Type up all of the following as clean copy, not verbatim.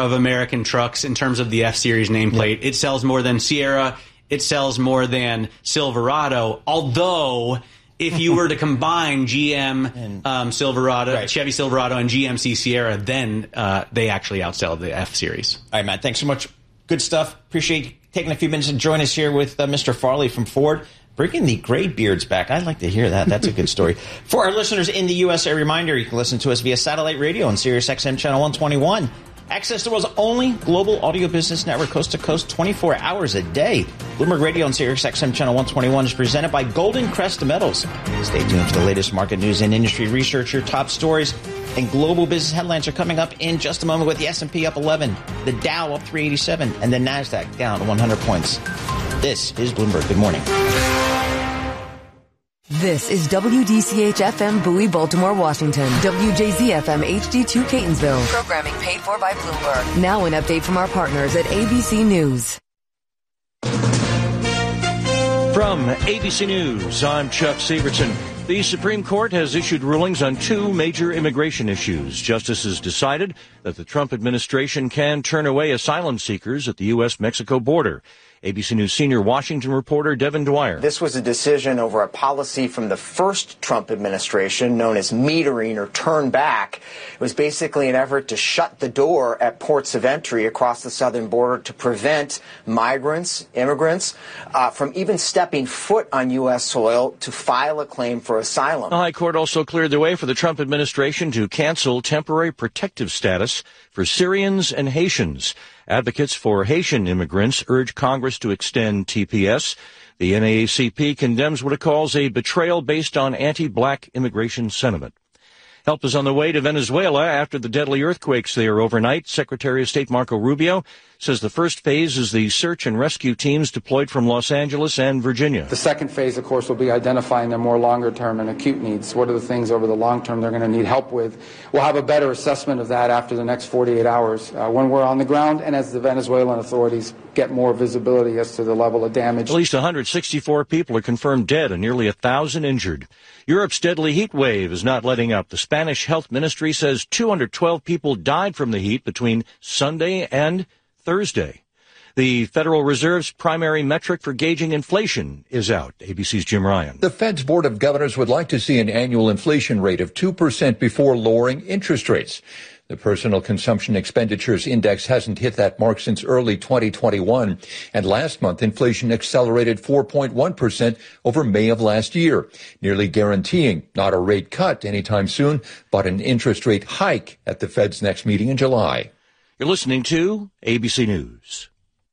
of American trucks in terms of the F-Series nameplate. It sells more than Sierra. It sells more than Silverado, although if you were to combine GM Silverado, Chevy Silverado, and GMC Sierra, then they actually outsell the F-Series. All right, Matt, thanks so much. Good stuff. Appreciate you taking a few minutes to join us here with Mr. Farley from Ford. Bringing the gray beards back. I'd like to hear that. That's a good story. For our listeners in the U.S., a reminder, you can listen to us via satellite radio on Sirius XM Channel 121. Access to the world's only global audio business network, coast to coast, 24 hours a day. Bloomberg Radio on Sirius XM Channel 121 is presented by Golden Crest Metals. Stay tuned for the latest market news and industry research. Your top stories and global business headlines are coming up in just a moment, with the S&P up 11, the Dow up 387, and the NASDAQ down 100 points. This is Bloomberg. Good morning. This is WDCH-FM Bowie, Baltimore, Washington. WJZ-FM HD2 Catonsville. Programming paid for by Bloomberg. Now an update from our partners at ABC News. From ABC News, I'm Chuck Severson. The Supreme Court has issued rulings on two major immigration issues. Justices decided that the Trump administration can turn away asylum seekers at the U.S.-Mexico border. ABC News senior Washington reporter Devin Dwyer. This was a decision over a policy from the first Trump administration known as metering or turn back. It was basically an effort to shut the door at ports of entry across the southern border to prevent migrants, immigrants, from even stepping foot on U.S. soil to file a claim for asylum. The High Court also cleared the way for the Trump administration to cancel temporary protective status for Syrians and Haitians. Advocates for Haitian immigrants urge Congress to extend TPS. The NAACP condemns what it calls a betrayal based on anti-black immigration sentiment. Help is on the way to Venezuela after the deadly earthquakes there overnight. Secretary of State Marco Rubio says the first phase is the search and rescue teams deployed from Los Angeles and Virginia. The second phase, of course, will be identifying their more longer-term and acute needs. What are the things over the long term they're going to need help with? We'll have a better assessment of that after the next 48 hours when we're on the ground and as the Venezuelan authorities get more visibility as to the level of damage. At least 164 people are confirmed dead and nearly 1,000 injured. Europe's deadly heat wave is not letting up. The Spanish Health Ministry says 212 people died from the heat between Sunday and Thursday. The Federal Reserve's primary metric for gauging inflation is out. ABC's Jim Ryan. The Fed's Board of Governors would like to see an annual inflation rate of 2% before lowering interest rates. The Personal Consumption Expenditures Index hasn't hit that mark since early 2021. And last month, inflation accelerated 4.1% over May of last year, nearly guaranteeing not a rate cut anytime soon, but an interest rate hike at the Fed's next meeting in July. You're listening to ABC News.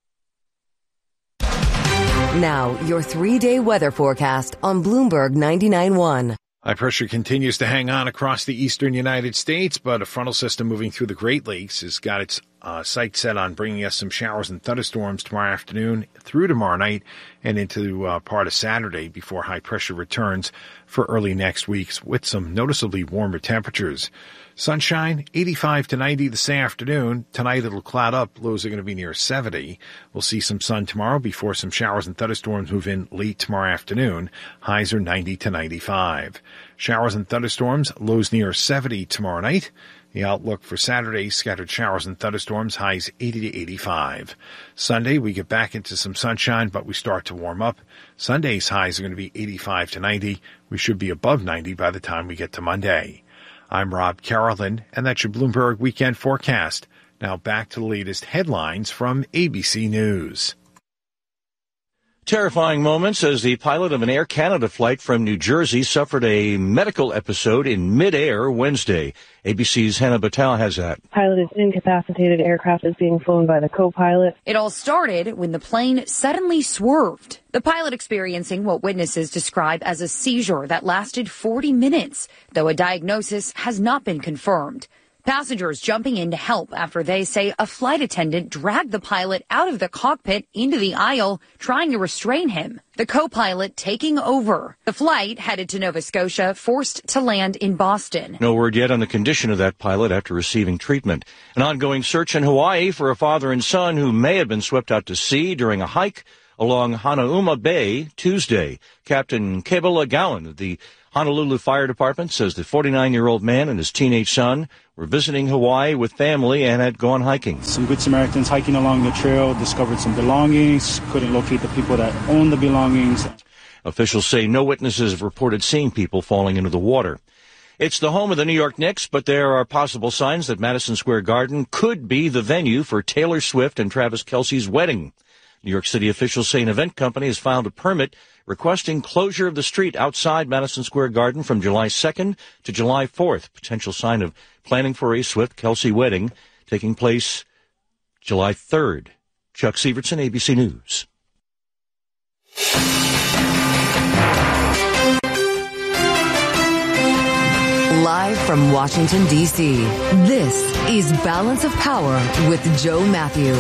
Now, your 3-day weather forecast on Bloomberg 99.1. High pressure continues to hang on across the eastern United States, but a frontal system moving through the Great Lakes has got its sights set on bringing us some showers and thunderstorms tomorrow afternoon through tomorrow night and into part of Saturday before high pressure returns for early next week with some noticeably warmer temperatures. Sunshine, 85 to 90 this afternoon. Tonight it'll cloud up. Lows are going to be near 70. We'll see some sun tomorrow before some showers and thunderstorms move in late tomorrow afternoon. Highs are 90 to 95. Showers and thunderstorms, lows near 70 tomorrow night. The outlook for Saturday, scattered showers and thunderstorms, highs 80 to 85. Sunday, we get back into some sunshine, but we start to warm up. Sunday's highs are going to be 85 to 90. We should be above 90 by the time we get to Monday. I'm Rob Carolyn, and that's your Bloomberg Weekend Forecast. Now back to the latest headlines from ABC News. Terrifying moments as the pilot of an Air Canada flight from New Jersey suffered a medical episode in midair Wednesday. ABC's Hannah Battelle has that. Pilot is incapacitated. Aircraft is being flown by the co-pilot. It all started when the plane suddenly swerved. The pilot experiencing what witnesses describe as a seizure that lasted 40 minutes, though a diagnosis has not been confirmed. Passengers jumping in to help after they say a flight attendant dragged the pilot out of the cockpit into the aisle, trying to restrain him. The co-pilot taking over. The flight, headed to Nova Scotia, forced to land in Boston. No word yet on the condition of that pilot after receiving treatment. An ongoing search in Hawaii for a father and son who may have been swept out to sea during a hike along Hanauma Bay Tuesday. Captain Kebala Gowan of the Honolulu Fire Department says the 49-year-old man and his teenage son were visiting Hawaii with family and had gone hiking. Some Good Samaritans hiking along the trail discovered some belongings, couldn't locate the people that owned the belongings. Officials say no witnesses have reported seeing people falling into the water. It's the home of the New York Knicks, but there are possible signs that Madison Square Garden could be the venue for Taylor Swift and Travis Kelce's wedding. New York City officials say an event company has filed a permit requesting closure of the street outside Madison Square Garden from July 2nd to July 4th. Potential sign of planning for a Swift-Kelce wedding taking place July 3rd. Chuck Sievertson, ABC News. Live from Washington, D.C., this is Balance of Power with Joe Matthew.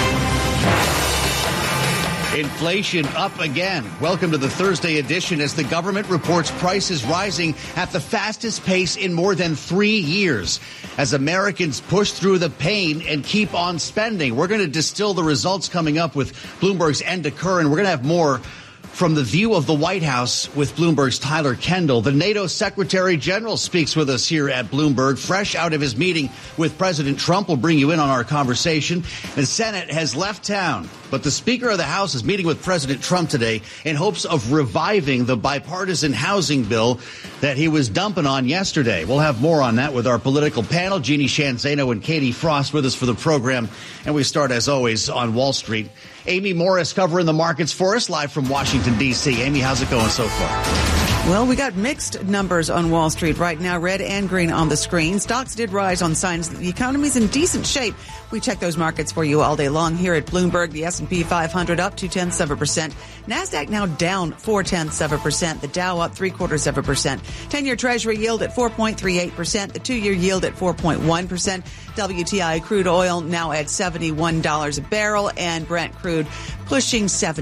Inflation up again. Welcome to the Thursday edition as the government reports prices rising at the fastest pace in more than 3 years. As Americans push through the pain and keep on spending. We're going to distill the results coming up with Bloomberg's Enda Curran. We're going to have more from the view of the White House with Bloomberg's Tyler Kendall. The NATO Secretary General speaks with us here at Bloomberg, fresh out of his meeting with President Trump. We'll bring you in on our conversation. The Senate has left town, but the Speaker of the House is meeting with President Trump today in hopes of reviving the bipartisan housing bill that he was dumping on yesterday. We'll have more on that with our political panel. Jeannie Shanzano and Katie Frost with us for the program. And we start, as always, on Wall Street. Amy Morris covering the markets for us live from Washington, D.C. Amy, how's it going so far? Well, we got mixed numbers on Wall Street right now, red and green on the screen. Stocks did rise on signs that the economy's in decent shape. We check those markets for you all day long here at Bloomberg. The S&P 500 up 0.2%. NASDAQ now down 0.4%. The Dow up 0.75%. 10-year Treasury yield at 4.38%. The 2-year yield at 4.1%. WTI crude oil now at $71 a barrel, and Brent crude pushing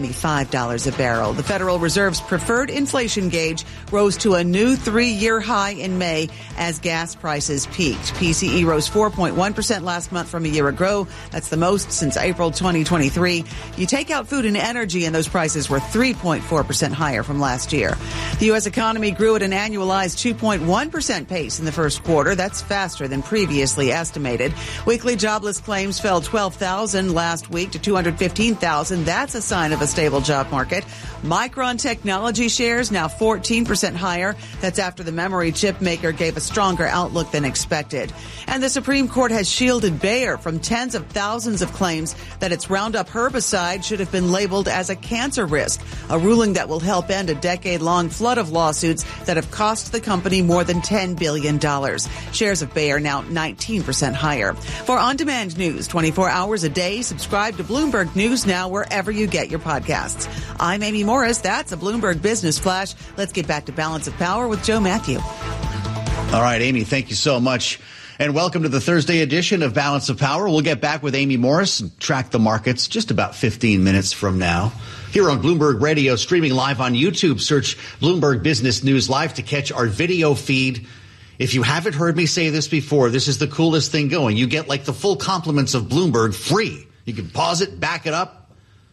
$75 a barrel. The Federal Reserve's preferred inflation gauge rose to a new 3-year high in May as gas prices peaked. PCE rose 4.1% last month from a year ago. That's the most since April 2023. You take out food and energy, and those prices were 3.4% higher from last year. The U.S. economy grew at an annualized 2.1% pace in the first quarter. That's faster than previously estimated. Weekly jobless claims fell 12,000 last week to 215,000. That's a sign of a stable job market. Micron Technology shares now 14% higher. That's after the memory chip maker gave a stronger outlook than expected. And the Supreme Court has shielded Bayer from tens of thousands of claims that its Roundup herbicide should have been labeled as a cancer risk, a ruling that will help end a decade-long flood of lawsuits that have cost the company more than $10 billion. Shares of Bayer now 19% higher. For on-demand news 24 hours a day, subscribe to Bloomberg News Now wherever you get your podcasts. I'm Amy Morris. That's a Bloomberg Business Flash. Let's get back to Balance of Power with Joe Matthew. All right, Amy, thank you so much. And welcome to the Thursday edition of Balance of Power. We'll get back with Amy Morris and track the markets just about 15 minutes from now. Here on Bloomberg Radio, streaming live on YouTube, search Bloomberg Business News Live to catch our video feed. If you haven't heard me say this before, this is the coolest thing going. You get like the full compliments of Bloomberg free. You can pause it, back it up,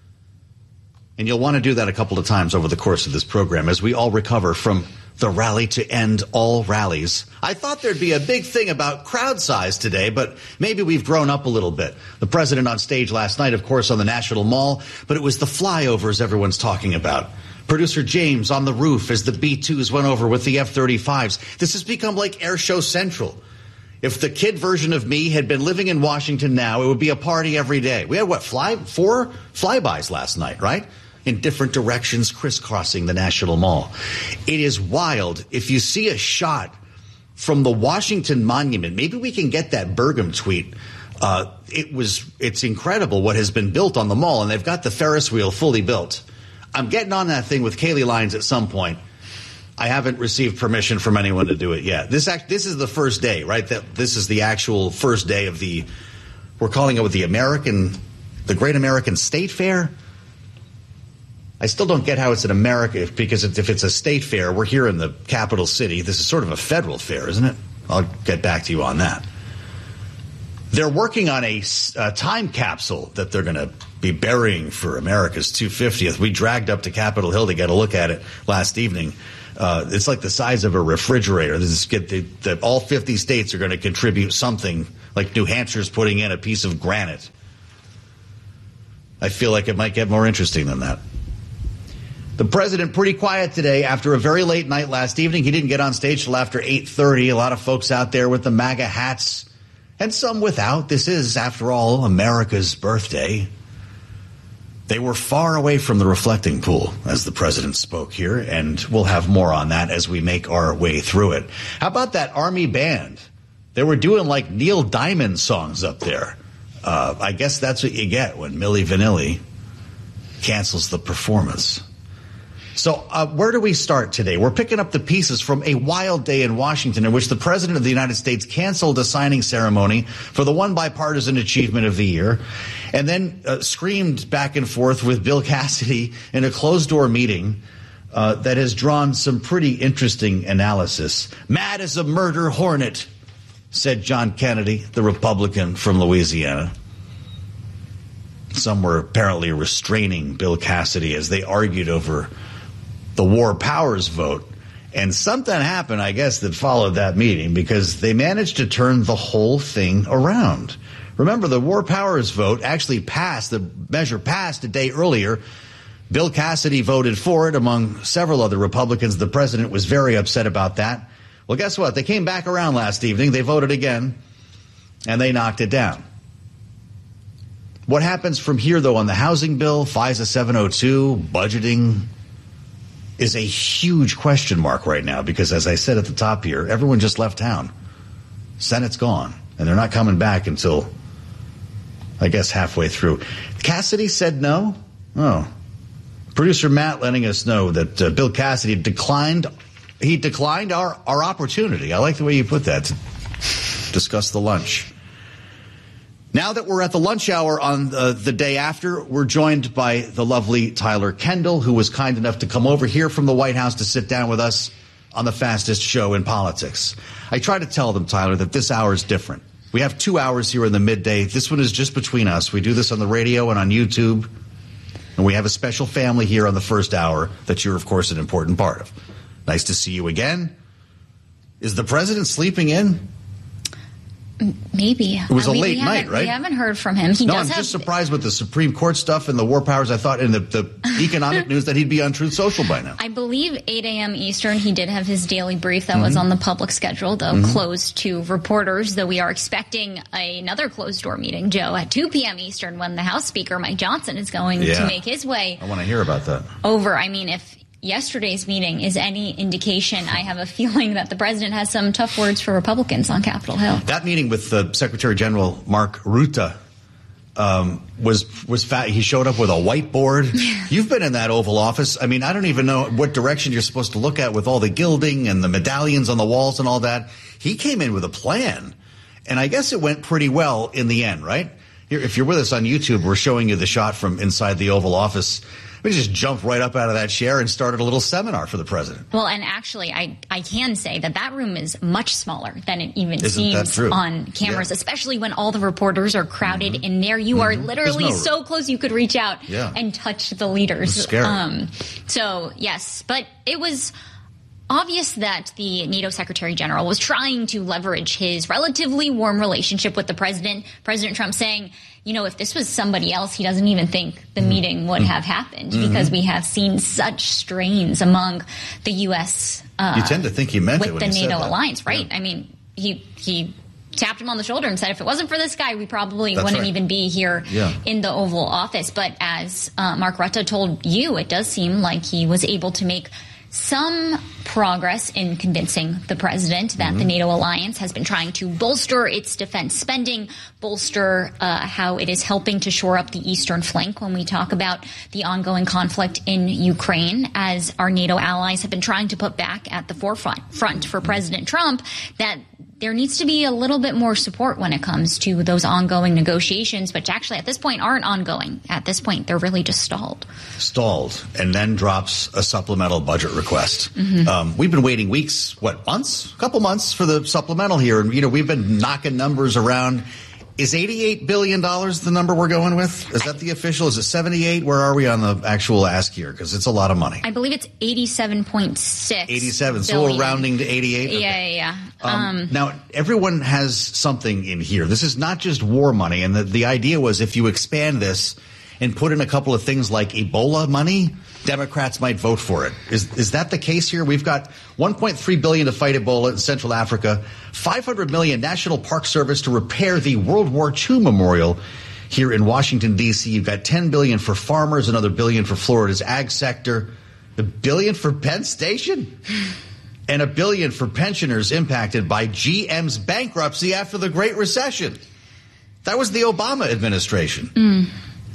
and you'll want to do that a couple of times over the course of this program as we all recover from the rally to end all rallies. I thought there'd be a big thing about crowd size today, but maybe we've grown up a little bit. The president on stage last night, of course, on the National Mall, but it was the flyovers everyone's talking about. Producer James on the roof as the B-2s went over with the F-35s. This has become like Air Show Central. If the kid version of me had been living in Washington now, it would be a party every day. We had, 4 flybys last night, right? In different directions, crisscrossing the National Mall. It is wild. If you see a shot from the Washington Monument, maybe we can get that Burgum tweet. It's incredible what has been built on the mall, and they've got the Ferris wheel fully built. I'm getting on that thing with Kaylee Lyons at some point. I haven't received permission from anyone to do it yet. This is the first day, right? This is the actual first day of we're calling it the Great American State Fair. I still don't get how it's an America, because if it's a state fair, we're here in the capital city. This is sort of a federal fair, isn't it? I'll get back to you on that. They're working on a time capsule that they're going to be burying for America's 250th. We dragged up to Capitol Hill to get a look at it last evening. It's like the size of a refrigerator. All 50 states are going to contribute something, like New Hampshire's putting in a piece of granite. I feel like it might get more interesting than that. The president pretty quiet today after a very late night last evening. He didn't get on stage till after 8:30. A lot of folks out there with the MAGA hats and some without. This is, after all, America's birthday. They were far away from the reflecting pool as the president spoke here, and we'll have more on that as we make our way through it. How about that Army band? They were doing like Neil Diamond songs up there. I guess that's what you get when Milli Vanilli cancels the performance. So where do we start today? We're picking up the pieces from a wild day in Washington in which the President of the United States canceled a signing ceremony for the one bipartisan achievement of the year and then screamed back and forth with Bill Cassidy in a closed-door meeting that has drawn some pretty interesting analysis. Mad as a murder hornet, said John Kennedy, the Republican from Louisiana. Some were apparently restraining Bill Cassidy as they argued over the War Powers vote. And something happened, I guess, that followed that meeting because they managed to turn the whole thing around. Remember, the War Powers vote actually passed, the measure passed a day earlier. Bill Cassidy voted for it among several other Republicans. The president was very upset about that. Well, guess what? They came back around last evening. They voted again, and they knocked it down. What happens from here, though, on the housing bill, FISA 702, budgeting, is a huge question mark right now because, as I said at the top here, everyone just left town. Senate's gone, and they're not coming back until, I guess, halfway through. Cassidy said no? Oh. Producer Matt letting us know that Bill Cassidy declined our opportunity. I like the way you put that, to discuss the lunch. Now that we're at the lunch hour on the day after, we're joined by the lovely Tyler Kendall, who was kind enough to come over here from the White House to sit down with us on the fastest show in politics. I try to tell them, Tyler, that this hour is different. We have 2 hours here in the midday. This one is just between us. We do this on the radio and on YouTube. And we have a special family here on the first hour that you're, of course, an important part of. Nice to see you again. Is the president sleeping in? Maybe. It was a late night, right? We haven't heard from him. I'm just surprised with the Supreme Court stuff and the War Powers. I thought in the economic news that he'd be on Truth Social by now. I believe 8 a.m. Eastern, he did have his daily brief that was on the public schedule, though closed to reporters, though we are expecting another closed-door meeting, Joe, at 2 p.m. Eastern when the House Speaker, Mike Johnson, is going to make his way I want to hear about that. over. I mean, if yesterday's meeting is any indication, I have a feeling that the president has some tough words for Republicans on Capitol Hill. That meeting with Secretary General Mark Rutte was fat. He showed up with a whiteboard. You've been in that Oval Office. I mean, I don't even know what direction you're supposed to look at with all the gilding and the medallions on the walls and all that. He came in with a plan, and I guess it went pretty well in the end, right? Here, if you're with us on YouTube, we're showing you the shot from inside the Oval Office. We just jumped right up out of that chair and started a little seminar for the president. Well, and actually, I can say that room is much smaller than it even seems on cameras, especially when all the reporters are crowded in there. You are literally so close you could reach out and touch the leaders. It's scary. So, yes, but it was obvious that the NATO Secretary General was trying to leverage his relatively warm relationship with the president. President Trump saying, you know, if this was somebody else, he doesn't even think the meeting would have happened because we have seen such strains among the U.S. You tend to think he meant with it when the he NATO said that. alliance, right? Yeah. I mean, he tapped him on the shoulder and said, if it wasn't for this guy, we probably wouldn't even be here in the Oval Office. But as Mark Rutte told you, it does seem like he was able to make some progress in convincing the president that the NATO alliance has been trying to bolster its defense spending, bolster how it is helping to shore up the eastern flank when we talk about the ongoing conflict in Ukraine, as our NATO allies have been trying to put back at the forefront for President Trump that there needs to be a little bit more support when it comes to those ongoing negotiations, which actually at this point aren't ongoing. At this point, they're really just stalled. And then drops a supplemental budget request. We've been waiting weeks, months? A couple months for the supplemental here. And, you know, we've been knocking numbers around. Is $88 billion the number we're going with? Is that the official? Is it 78? Where are we on the actual ask here? Because it's a lot of money. I believe it's 87.6. 87. So we're rounding to 88? Okay. Yeah. Now, everyone has something in here. This is not just war money. And the idea was if you expand this and put in a couple of things like Ebola money, Democrats might vote for it. Is that the case here? We've got $1.3 billion to fight Ebola in Central Africa, $500 million National Park Service to repair the World War II memorial here in Washington, D.C. You've got $10 billion for farmers, another $1 billion for Florida's ag sector, $1 billion for Penn Station, and $1 billion for pensioners impacted by GM's bankruptcy after the Great Recession. That was the Obama administration.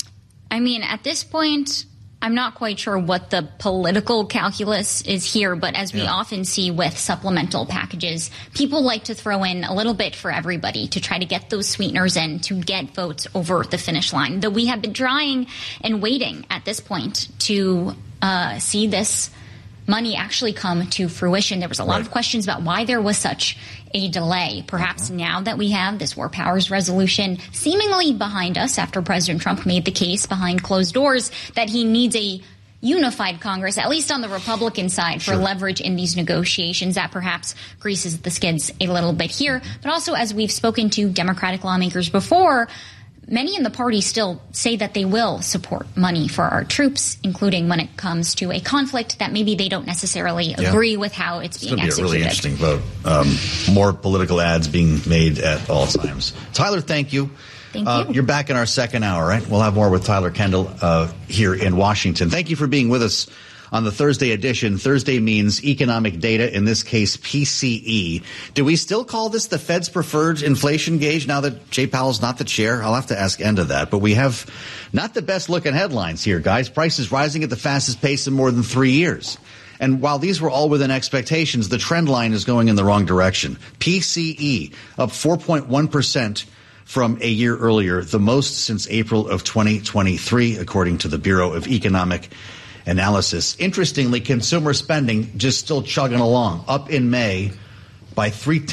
I mean, at this point, I'm not quite sure what the political calculus is here, but as we often see with supplemental packages, people like to throw in a little bit for everybody to try to get those sweeteners in to get votes over the finish line. Though we have been trying and waiting at this point to see this money actually come to fruition. There was a lot of questions about why there was such a delay. Perhaps now that we have this War Powers resolution seemingly behind us after President Trump made the case behind closed doors that he needs a unified Congress, at least on the Republican side, for leverage in these negotiations, that perhaps greases the skids a little bit here. But also, as we've spoken to Democratic lawmakers before, many in the party still say that they will support money for our troops, including when it comes to a conflict that maybe they don't necessarily agree with how it's being executed. It's going to be a really interesting vote. More political ads being made at all times. Tyler, thank you. Thank you. You're back in our second hour, right? We'll have more with Tyler Kendall here in Washington. Thank you for being with us on the Thursday edition. Thursday means economic data, in this case PCE. Do we still call this the Fed's preferred inflation gauge now that Jay Powell's not the chair? I'll have to ask Enda that. But we have not the best looking headlines here, guys. Prices rising at the fastest pace in more than 3 years. And while these were all within expectations, the trend line is going in the wrong direction. PCE up 4.1% from a year earlier, the most since April of 2023, according to the Bureau of Economic Analysis. Interestingly, consumer spending just still chugging along, up in May by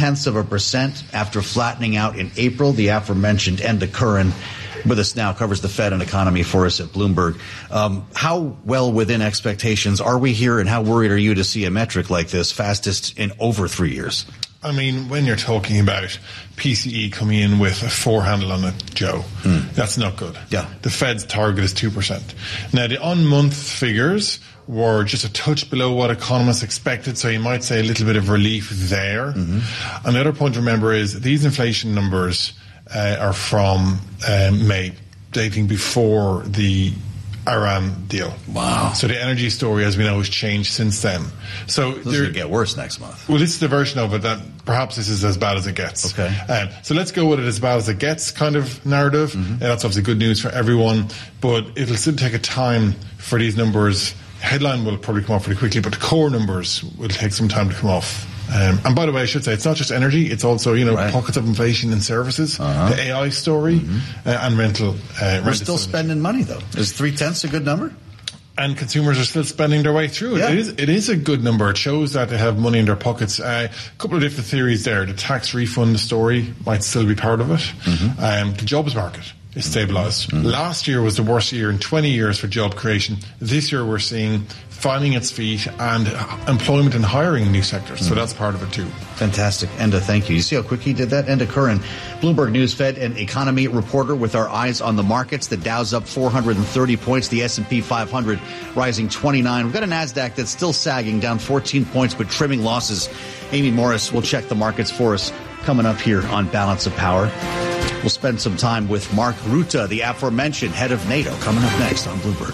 0.3% after flattening out in April. The aforementioned Enda Curran with us now covers the Fed and economy for us at Bloomberg. How well within expectations are we here, and how worried are you to see a metric like this, fastest in over 3 years? I mean, when you're talking about PCE coming in with a 4 handle on it, Joe, that's not good. Yeah. The Fed's target is 2%. Now, the on-month figures were just a touch below what economists expected, so you might say a little bit of relief there. And the other point to remember is these inflation numbers are from May, dating before the Iran deal. Wow. So the energy story, as we know, has changed since then. So this is going to get worse next month. Well, this is the version of it that perhaps this is as bad as it gets. Okay. So let's go with it as bad as it gets kind of narrative. And that's obviously good news for everyone, but it'll still take a time for these numbers. Headline will probably come off pretty quickly, but the core numbers will take some time to come off. And by the way, I should say it's not just energy; it's also pockets of inflation in services, the AI story, and rental. We're still spending money though. Is 0.3 a good number? And consumers are still spending their way through it. It is a good number. It shows that they have money in their pockets. A couple of different theories there. The tax refund story might still be part of it. The jobs market is stabilized. Last year was the worst year in 20 years for job creation. This year we're seeing finding its feet and employment and hiring in new sectors. So that's part of it too. Fantastic. Enda, thank you. You see how quick he did that? Enda Curran, Bloomberg News Fed and economy reporter with our eyes on the markets. The Dow's up 430 points. The S&P 500 rising 29. We've got a NASDAQ that's still sagging, down 14 points, but trimming losses. Amy Morris will check the markets for us coming up here on Balance of Power. We'll spend some time with Mark Rutte, the aforementioned head of NATO, coming up next on Bloomberg.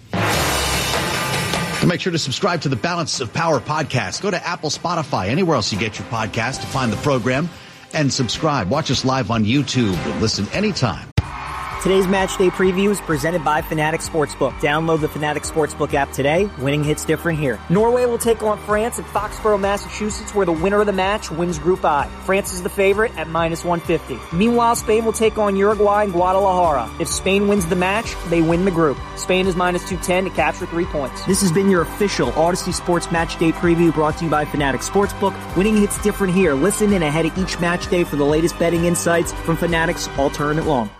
And make sure to subscribe to the Balance of Power podcast. Go to Apple, Spotify, anywhere else you get your podcast to find the program and subscribe. Watch us live on YouTube and listen anytime. Today's match day preview is presented by Fanatics Sportsbook. Download the Fanatics Sportsbook app today. Winning hits different here. Norway will take on France at Foxborough, Massachusetts, where the winner of the match wins Group I. France is the favorite at -150. Meanwhile, Spain will take on Uruguay in Guadalajara. If Spain wins the match, they win the group. Spain is -210 to capture 3 points. This has been your official Odyssey Sports Match Day preview brought to you by Fanatics Sportsbook. Winning hits different here. Listen in ahead of each match day for the latest betting insights from Fanatics all tournament long.